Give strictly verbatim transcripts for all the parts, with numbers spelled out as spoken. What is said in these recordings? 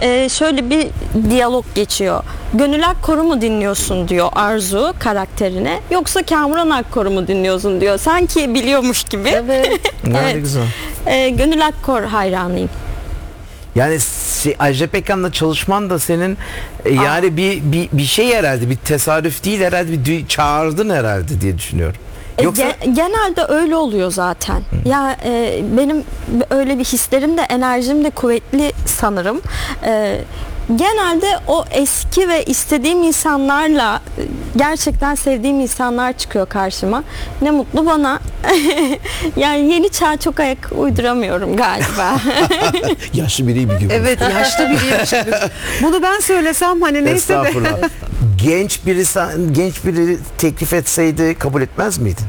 e, şöyle bir diyalog geçiyor. Gönül Akkor'u mu dinliyorsun diyor Arzu karakterine, yoksa Kamuran Akkor'u mu dinliyorsun diyor. Sanki biliyormuş gibi. Evet. Ne Evet. güzel. E, Gönül Akkor hayranıyım. Yani şey, Ajda Pekkan'la çalışman da senin e, yani bir, bir bir şey herhalde, bir tesadüf değil herhalde, bir dü- çağırdın herhalde diye düşünüyorum. E, Yoksa ge- genelde öyle oluyor zaten. Hı. Ya e, benim öyle bir hislerim de, enerjim de kuvvetli sanırım. E, genelde o eski ve istediğim insanlarla, gerçekten sevdiğim insanlar çıkıyor karşıma. Ne mutlu bana. Yani yeni çağa çok ayak uyduramıyorum galiba. yaşlı biri gibi. Evet, yaşlı biriymiş gibi. Bunu ben söylesem hani neyse de. Estağfurullah. genç biri genç biri teklif etseydi kabul etmez miydin?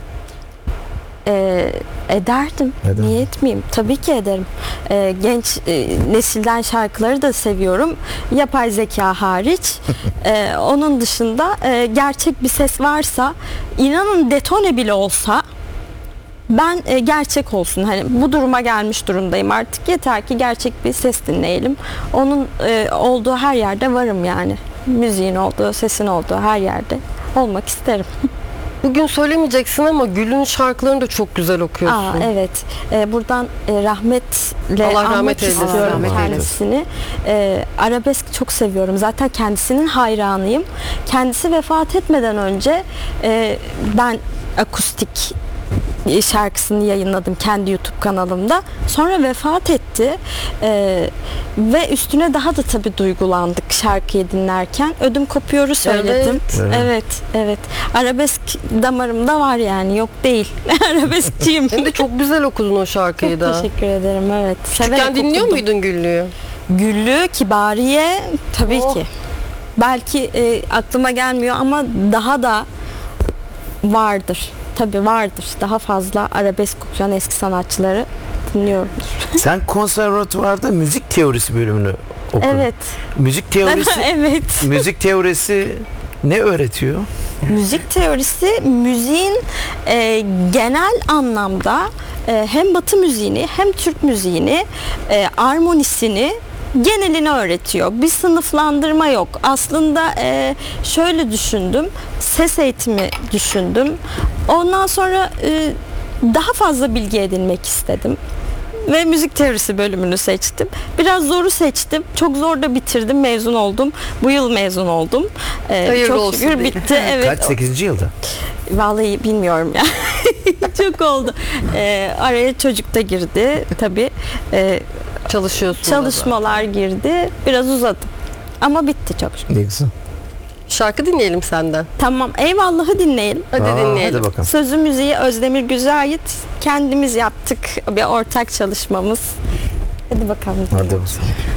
E, ederdim. Neden? Niye etmeyeyim? Tabii ki ederim. E, genç e, nesilden şarkıları da seviyorum. Yapay zeka hariç. e, onun dışında e, gerçek bir ses varsa, inanın detone bile olsa, ben e, gerçek olsun. Hani bu duruma gelmiş durumdayım artık. Yeter ki gerçek bir ses dinleyelim. Onun e, olduğu her yerde varım yani. Müziğin olduğu, sesin olduğu her yerde olmak isterim. Bugün söylemeyeceksin ama Gül'ün şarkılarını da çok güzel okuyorsun. Aa, evet. Ee, buradan e, rahmetle Allah anmak rahmet eylesin. istiyorum Allah rahmet kendisini. Ee, arabesk çok seviyorum. Zaten kendisinin hayranıyım. Kendisi vefat etmeden önce e, ben akustik şarkısını yayınladım kendi YouTube kanalımda. Sonra vefat etti. Ee, ve üstüne daha da tabii duygulandık şarkıyı dinlerken. Ödüm kopuyoru söyledim. Evet. Evet, evet. Arabesk damarımda var yani, yok değil. Arabeskçiyim. Hem de çok güzel okudun o şarkıyı Çok da. teşekkür ederim, evet. Küçükken Severek dinliyor okudum. muydun Güllü'yü? Güllü, Kibariye tabii Oh. ki. Belki e, aklıma gelmiyor ama daha da vardır. Tabii vardır. Daha fazla arabesk okuyan eski sanatçıları dinliyorum. Sen konservatuvarda müzik teorisi bölümünü okudun. Evet. Müzik teorisi Evet. müzik teorisi ne öğretiyor? Müzik teorisi müziğin e, genel anlamda e, hem Batı müziğini hem Türk müziğini, e, armonisini, genelini öğretiyor. Bir sınıflandırma yok. Aslında e, şöyle düşündüm. Ses eğitimi düşündüm. Ondan sonra e, daha fazla bilgi edinmek istedim. Ve müzik teorisi bölümünü seçtim. Biraz zoru seçtim. Çok zor da bitirdim. Mezun oldum. Bu yıl mezun oldum. Ee, Hayırlı çok olsun şükür diye. bitti. Evet. Kaç? sekizinci yılda? Vallahi bilmiyorum ya. Çok oldu. Ee, araya çocuk da girdi. Tabii. Ee, Çalışıyorsun. çalışmalar girdi. Biraz uzadı. Ama bitti çok şükür. Ne güzel. Şarkı dinleyelim senden. Tamam. Eyvallahı dinleyelim. Hadi Aa, dinleyelim. Hadi bakalım. Sözü müziği Özdemir Güz'e ait. Kendimiz yaptık. Bir ortak çalışmamız. Hadi bakalım. Hadi bakalım.